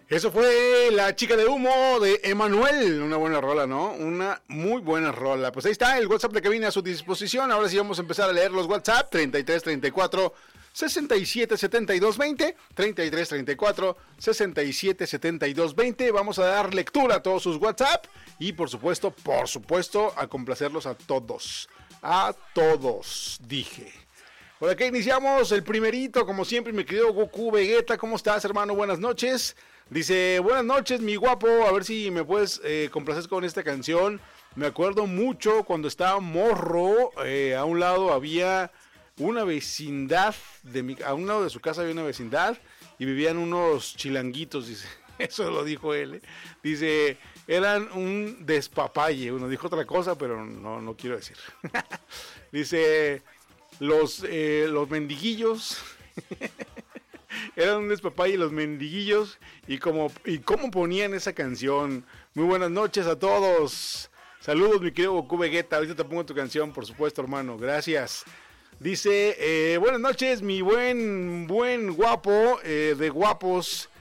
Eso fue La Chica de Humo de Emanuel. Una buena rola, ¿no? Una muy buena rola. Pues ahí está el WhatsApp de cabina a su disposición. Ahora sí vamos a empezar a leer los WhatsApp. 33 34 67 72 20. 33 34 67 72 20. Vamos a dar lectura a todos sus WhatsApp. Y por supuesto, a complacerlos a todos. A todos, dije. Por acá iniciamos el primerito, como siempre, mi querido Goku Vegeta. ¿Cómo estás, hermano? Buenas noches. Dice, buenas noches, mi guapo. A ver si me puedes complacer con esta canción. Me acuerdo mucho cuando estaba morro. A un lado había una vecindad. A un lado de su casa había una vecindad. Y vivían unos chilanguitos, dice. Eso lo dijo él. Dice, eran un despapalle. Uno dijo otra cosa, pero no quiero decir. Dice... Los mendiguillos eran un despapalle, los mendiguillos, y cómo ponían esa canción. Muy buenas noches a todos. Saludos, mi querido Goku Vegeta. Ahorita te pongo tu canción, por supuesto, hermano. Gracias. Dice, buenas noches, mi buen guapo de guapos.